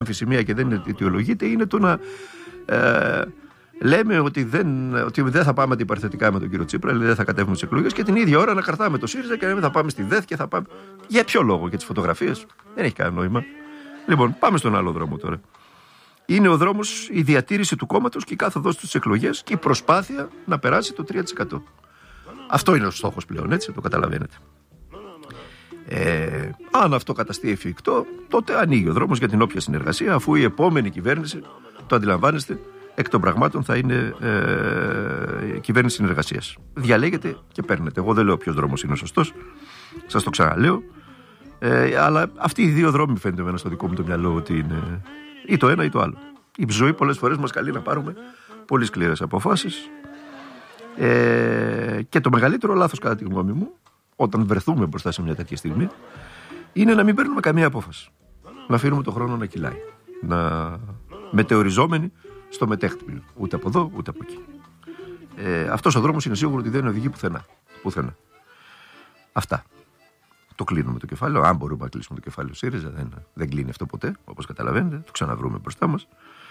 αμφισημία και δεν αιτιολογείται είναι το να λέμε ότι δεν θα πάμε αντιπαρθετικά με τον κύριο Τσίπρα, δηλαδή δεν θα κατέβουμε στις εκλογές και την ίδια ώρα να κρατάμε το ΣΥΡΙΖΑ και να λέμε θα πάμε στη ΔΕΘ και θα πάμε. Για ποιο λόγο, για τις φωτογραφίες? Δεν έχει κανένα νόημα. Λοιπόν, πάμε στον άλλο δρόμο τώρα. Είναι ο δρόμος η διατήρηση του κόμματος και η κάθοδος στις εκλογές και η προσπάθεια να περάσει το 3%. Αυτό είναι ο στόχος πλέον, έτσι, το καταλαβαίνετε. Αν αυτό καταστεί εφικτό, τότε ανοίγει ο δρόμος για την όποια συνεργασία, αφού η επόμενη κυβέρνηση, το αντιλαμβάνεστε, εκ των πραγμάτων θα είναι κυβέρνηση συνεργασίας. Διαλέγετε και παίρνετε. Εγώ δεν λέω ποιος δρόμος είναι ο σωστός, σας το ξαναλέω, αλλά αυτοί οι δύο δρόμοι φαίνεται εμένα στο δικό μου το μυαλό ότι είναι ή το ένα ή το άλλο. Η ζωή πολλές φορές μας καλεί να πάρουμε πολύ σκληρές αποφάσεις και το μεγαλύτερο λάθος κατά τη γνώμη μου, όταν βρεθούμε μπροστά σε μια τέτοια στιγμή, είναι να μην παίρνουμε καμία απόφαση. Να αφήνουμε τον χρόνο να κυλάει. Να μετεωριζόμενοι στο μετέχτυπο. Ούτε από εδώ, ούτε από εκεί. Αυτός ο δρόμος είναι σίγουρο ότι δεν οδηγεί πουθενά. Αυτά. Το κλείνουμε το κεφάλαιο. Αν μπορούμε να κλείσουμε το κεφάλαιο ΣΥΡΙΖΑ, δεν κλείνει αυτό ποτέ, όπως καταλαβαίνετε. Το ξαναβρούμε μπροστά μας.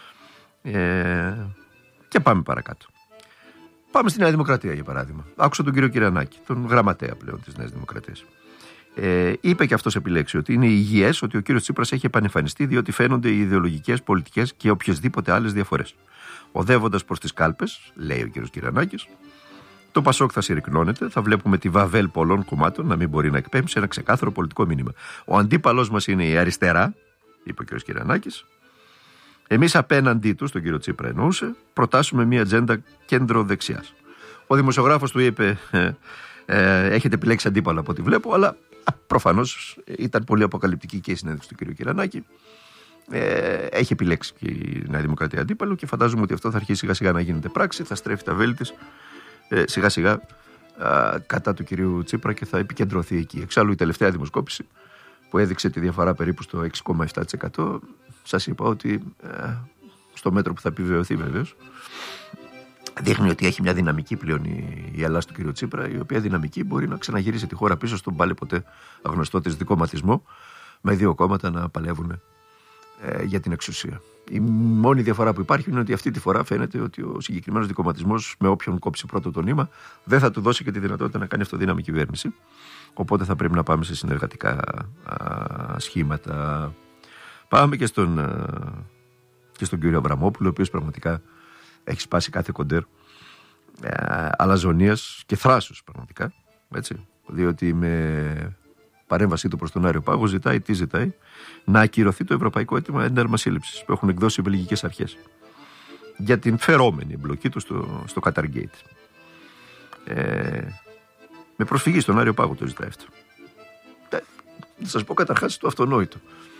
Και πάμε παρακάτω. Πάμε στη Νέα Δημοκρατία, για παράδειγμα. Άκουσα τον κύριο Κυρανάκη, τον γραμματέα πλέον της Νέας Δημοκρατίας. Είπε και αυτός επιλέξει ότι είναι υγιές ότι ο κύριος Τσίπρας έχει επανεμφανιστεί διότι φαίνονται οι ιδεολογικές, πολιτικές και οποιασδήποτε άλλες διαφορές. Οδεύοντας προς τις κάλπες, λέει ο κύριος Κυρανάκης, το Πασόκ θα συρρυκνώνεται, θα βλέπουμε τη βαβέλ πολλών κομμάτων να μην μπορεί να εκπέμψει ένα ξεκάθαρο πολιτικό μήνυμα. Ο αντίπαλός μας είναι η αριστερά, είπε ο κύριος Κυρανάκης. Εμείς απέναντί του, τον κύριο Τσίπρα εννοούσε, προτάσουμε μια ατζέντα κέντρο-δεξιάς. Ο δημοσιογράφος του είπε, έχετε επιλέξει αντίπαλο από ό,τι βλέπω, αλλά προφανώς ήταν πολύ αποκαλυπτική και η συνέντευξη του κύριου Κυρανάκη. Έχει επιλέξει και η Νέα Δημοκρατία αντίπαλο και φαντάζομαι ότι αυτό θα αρχίσει σιγά σιγά να γίνεται πράξη, θα στρέφει τα βέλη της σιγά σιγά κατά του κυρίου Τσίπρα και θα επικεντρωθεί εκεί. Εξάλλου η τελευταία δημοσκόπηση που έδειξε τη διαφορά περίπου στο 6,7%, σας είπα ότι στο μέτρο που θα επιβεβαιωθεί βεβαίως, δείχνει ότι έχει μια δυναμική πλέον η Ελλάδα του κ. Τσίπρα, η οποία δυναμική μπορεί να ξαναγυρίσει τη χώρα πίσω στον πάλι ποτέ αγνωστό της δικομματισμό, με δύο κόμματα να παλεύουν για την εξουσία. Η μόνη διαφορά που υπάρχει είναι ότι αυτή τη φορά φαίνεται ότι ο συγκεκριμένος δικομματισμός, με όποιον κόψει πρώτο το νήμα, δεν θα του δώσει και τη δυνατότητα να κάνει αυτοδύναμη κυβέρνηση. Οπότε θα πρέπει να πάμε σε συνεργατικά σχήματα. Πάμε και στον κύριο Αβραμόπουλο, ο οποίος πραγματικά έχει σπάσει κάθε κοντέρ αλαζονίας και θράσος πραγματικά, έτσι, διότι με παρέμβασή του προς τον Άριο Πάγο ζητάει να ακυρωθεί το ευρωπαϊκό αίτημα ένταλμα σύλληψης που έχουν εκδώσει οι βελγικές αρχές για την φερόμενη εμπλοκή του στο Qatargate. Με προσφυγή στον Άριο Πάγο το ζητάει αυτό. Να σας πω καταρχάς το αυτονόητο.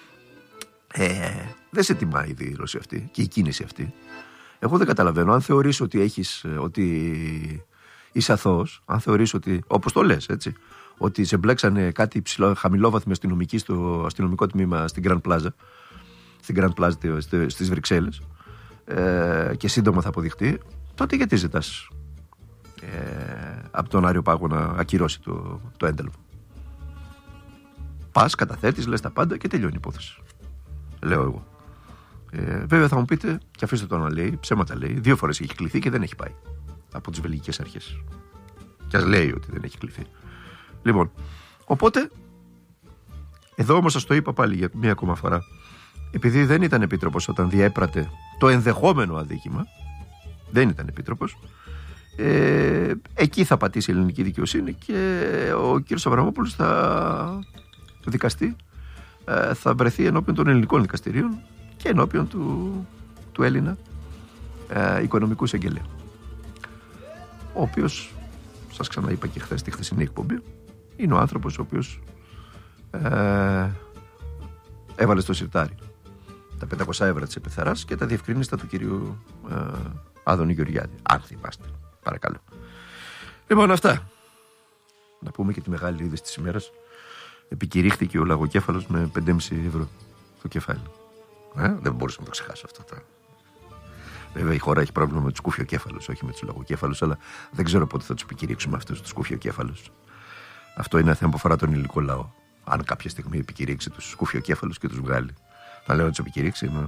Δεν σε τιμάει η δήλωση αυτή και η κίνηση αυτή. Εγώ δεν καταλαβαίνω. Αν θεωρείς ότι είσαι αθώος, αν θεωρείς ότι, όπως το λες, έτσι, ότι σε μπλέξανε κάτι χαμηλόβαθμοι αστυνομικοί στο αστυνομικό τμήμα στην Grand Plaza στις Βρυξέλλες, και σύντομα θα αποδειχτεί, τότε γιατί ζητάς από τον Άριο Πάγο να ακυρώσει το ένταλμα? Πας, καταθέτεις, λες τα πάντα και τελειώνει η υπόθεση. Λέω εγώ. Βέβαια θα μου πείτε, και αφήστε το να λέει, ψέματα λέει, 2 φορές έχει κληθεί και δεν έχει πάει από τις βελγικές αρχές. Και ας λέει ότι δεν έχει κληθεί. Λοιπόν, οπότε, εδώ όμως σας το είπα πάλι για μία ακόμα φορά, επειδή δεν ήταν επίτροπος όταν διέπρατε το ενδεχόμενο αδίκημα, δεν ήταν επίτροπος, εκεί θα πατήσει η ελληνική δικαιοσύνη και ο κύριος Αβραμόπουλος θα δικαστεί, θα βρεθεί ενώπιον των ελληνικών δικαστηρίων και ενώπιον του Έλληνα οικονομικού εισαγγελέα, ο οποίος, σας ξαναείπα και χθες στη χθεσινή εκπομπή, είναι ο άνθρωπος ο οποίος έβαλε στο σιρτάρι τα 500 ευρώ της επιθαράς και τα διευκρίνηστα του κυρίου Άδωνη Γεωργιάδη, αν θυμάστε, παρακαλώ. Λοιπόν, αυτά. Να πούμε και τη μεγάλη είδηση της ημέρας. Επικηρύχθηκε ο λαγοκέφαλος με 5,5 ευρώ το κεφάλι. Δεν μπορούσα να το ξεχάσω αυτό. Βέβαια η χώρα έχει πρόβλημα με τους κουφιοκέφαλους, όχι με τους λαγοκέφαλους, αλλά δεν ξέρω πότε θα τους επικηρύξουμε αυτούς τους κουφιοκέφαλους. Αυτό είναι ένα θέμα που αφορά τον ελληνικό λαό. Αν κάποια στιγμή επικηρύξει τους κουφιοκέφαλους και τους βγάλει, θα λέω να τους επικηρύξει.